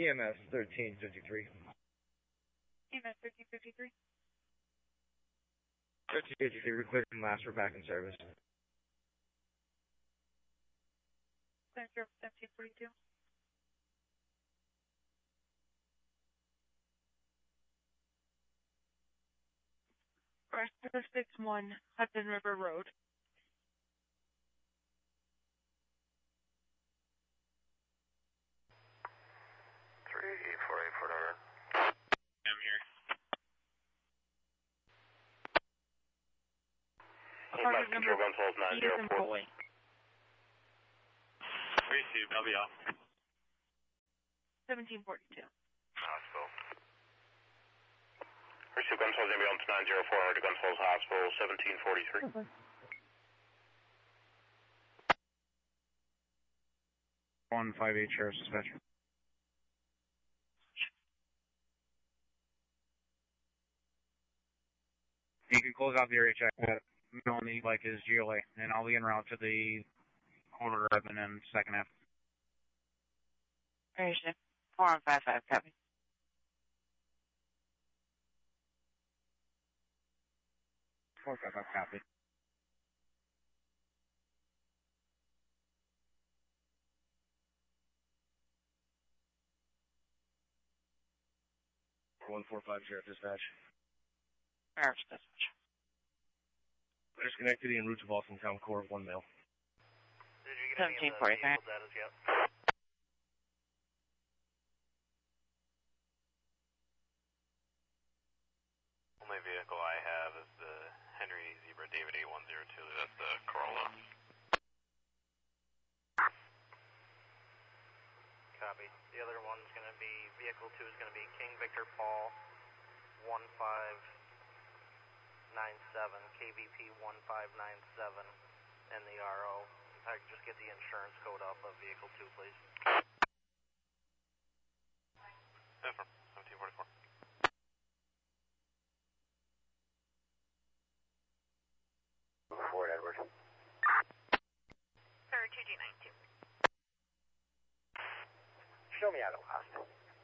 EMS 1353. EMS 1353. 1353, we cleared from last, we're back in service. Clear 1742. Rest of the 61 Hudson River Road. I'm here. Target number E is in boy. Received, I'll be off. 1742. Hospital. Received Gunfalls ambulance 904 to Gunfalls Hospital, 1743. Okay. 158 Sheriff's Dispatch. You can close out the area check. Middle need like is GLA, and I'll be en route to the corridor admin in second half. Station 4155, copy. Copy. One 45 Sheriff Dispatch. Sheriff's Dispatch. Disconnected en route to Boston Town Core, 1 male. Did you get any of the vehicle data yet? Only vehicle I have is the Henry Zebra David 8102. That's the Corolla. Copy. The other one's going to be, vehicle 2 is going to be King Victor Paul 1597, KVP 1597, and the RO. If I could just get the insurance code off of vehicle 2, please. Affirm, 1744. Forward, Edward. Sir, 2G92. Show me out of the hospital.